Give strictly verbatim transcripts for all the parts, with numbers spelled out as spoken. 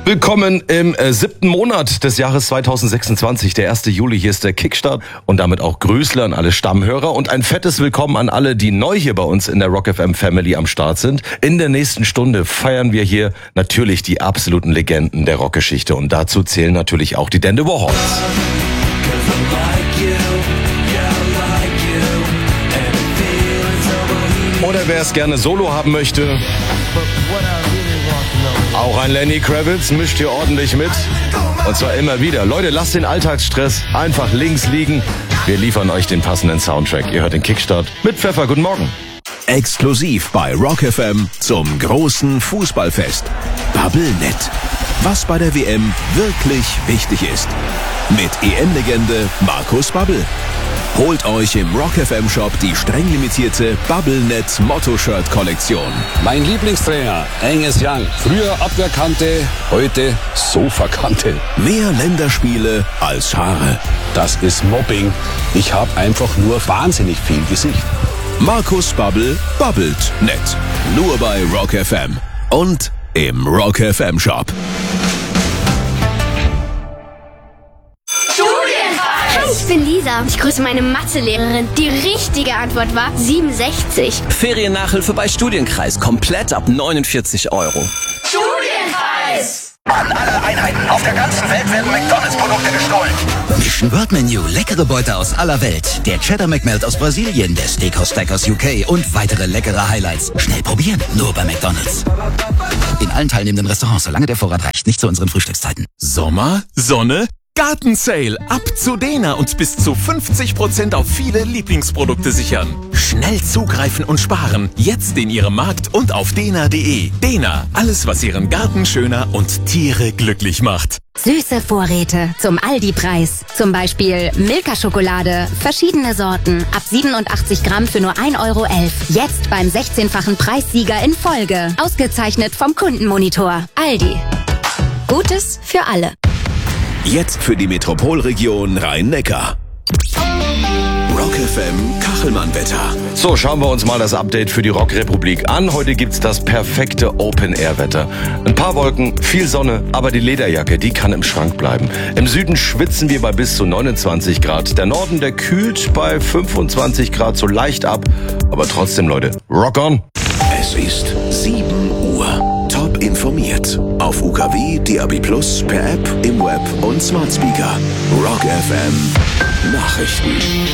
Willkommen im äh, siebten Monat des Jahres zweitausendsechsundzwanzig, der erste Juli. Hier ist der Kickstart und damit auch Grüßle an alle Stammhörer und ein fettes Willkommen an alle, die neu hier bei uns in der Rock F M Family am Start sind. In der nächsten Stunde feiern wir hier natürlich die absoluten Legenden der Rockgeschichte und dazu zählen natürlich auch die Dandy Warhols. Oder wer es gerne solo haben möchte, auch ein Lenny Kravitz mischt hier ordentlich mit. Und zwar immer wieder. Leute, lasst den Alltagsstress einfach links liegen. Wir liefern euch den passenden Soundtrack. Ihr hört den Kickstart mit Pfeffer. Guten Morgen. Exklusiv bei Rock F M zum großen Fußballfest. Bubblenet. Was bei der W M wirklich wichtig ist. Mit E M-Legende Markus Babbel. Holt euch im Rock F M Shop die streng limitierte Bubblenet Motto-Shirt-Kollektion. Mein Lieblingstrainer, Angus Young. Früher Abwehrkante, heute Sofakante. Mehr Länderspiele als Haare. Das ist Mobbing. Ich habe einfach nur wahnsinnig viel Gesicht. Markus Babbel babbelt nett. Nur bei Rock F M. Und im Rock F M Shop. Ich bin Lisa. Ich grüße meine Mathelehrerin. Die richtige Antwort war siebenundsechzig. Feriennachhilfe bei Studienkreis. Komplett ab neunundvierzig Euro. Studienpreis! An alle Einheiten auf der ganzen Welt werden McDonalds-Produkte gestohlen. Mission World Menu, leckere Beute aus aller Welt. Der Cheddar McMelt aus Brasilien, der Steakhouse Stack aus U K und weitere leckere Highlights. Schnell probieren, nur bei McDonalds. In allen teilnehmenden Restaurants, solange der Vorrat reicht, nicht zu unseren Frühstückszeiten. Sommer, Sonne, Gartensale. Ab zu Dena und bis zu fünfzig Prozent auf viele Lieblingsprodukte sichern. Schnell zugreifen und sparen. Jetzt in Ihrem Markt und auf dena punkt de. Dena, alles was Ihren Garten schöner und Tiere glücklich macht. Süße Vorräte zum Aldi-Preis. Zum Beispiel Milka-Schokolade, verschiedene Sorten, ab siebenundachtzig Gramm für nur ein Euro elf. Jetzt beim sechzehnfachen Preissieger in Folge. Ausgezeichnet vom Kundenmonitor. Aldi. Gutes für alle. Jetzt für die Metropolregion Rhein-Neckar. Rock F M Kachelmann-Wetter. So, schauen wir uns mal das Update für die Rockrepublik an. Heute gibt's das perfekte Open-Air-Wetter. Ein paar Wolken, viel Sonne, aber die Lederjacke, die kann im Schrank bleiben. Im Süden schwitzen wir bei bis zu neunundzwanzig Grad. Der Norden, der kühlt bei fünfundzwanzig Grad so leicht ab. Aber trotzdem, Leute, rock on! Es ist sieben Uhr. Top informiert. Auf U K W, D A B plus, per App, im Web und Smart Speaker. Rock F M Nachrichten.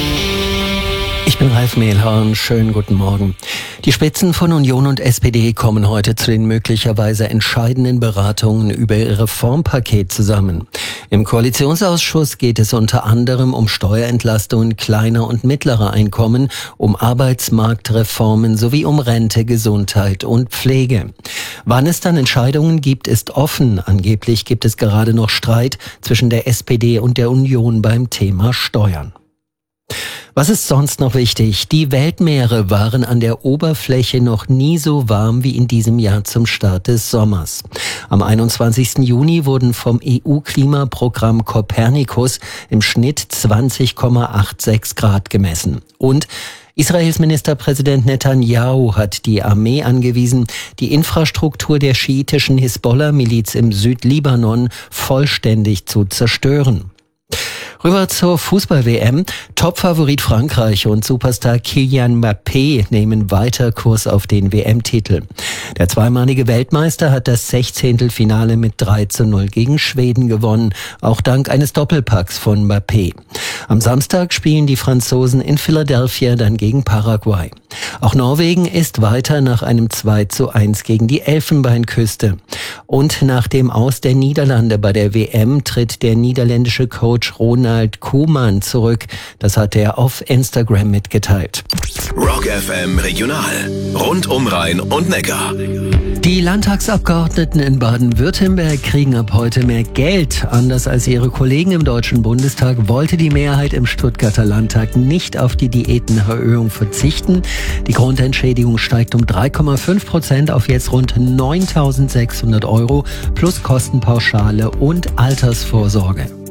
Ich bin Ralf Mehlhorn. Schönen guten Morgen. Die Spitzen von Union und S P D kommen heute zu den möglicherweise entscheidenden Beratungen über ihr Reformpaket zusammen. Im Koalitionsausschuss geht es unter anderem um Steuerentlastungen kleiner und mittlerer Einkommen, um Arbeitsmarktreformen sowie um Rente, Gesundheit und Pflege. Wann es dann Entscheidungen gibt, ist offen. Angeblich gibt es gerade noch Streit zwischen der S P D und der Union beim Thema Steuern. Was ist sonst noch wichtig? Die Weltmeere waren an der Oberfläche noch nie so warm wie in diesem Jahr zum Start des Sommers. Am einundzwanzigsten Juni wurden vom E U-Klimaprogramm Copernicus im Schnitt zwanzig Komma sechsundachtzig Grad gemessen. Und Israels Ministerpräsident Netanyahu hat die Armee angewiesen, die Infrastruktur der schiitischen Hisbollah-Miliz im Südlibanon vollständig zu zerstören. Rüber zur Fußball-W M. Topfavorit Frankreich und Superstar Kylian Mbappé nehmen weiter Kurs auf den W M-Titel. Der zweimalige Weltmeister hat das Sechzehntelfinale mit drei zu null gegen Schweden gewonnen, auch dank eines Doppelpacks von Mbappé. Am Samstag spielen die Franzosen in Philadelphia dann gegen Paraguay. Auch Norwegen ist weiter nach einem zwei zu eins gegen die Elfenbeinküste. Und nach dem Aus der Niederlande bei der W M tritt der niederländische Coach Ronald Koeman zurück. Das hat er auf Instagram mitgeteilt. Rock F M Regional. Rund um Rhein und Neckar. Die Landtagsabgeordneten in Baden-Württemberg kriegen ab heute mehr Geld. Anders als ihre Kollegen im Deutschen Bundestag wollte die Mehrheit im Stuttgarter Landtag nicht auf die Diätenerhöhung verzichten. Die Grundentschädigung steigt um drei Komma fünf Prozent auf jetzt rund neuntausendsechshundert Euro plus Kostenpauschale und Altersvorsorge.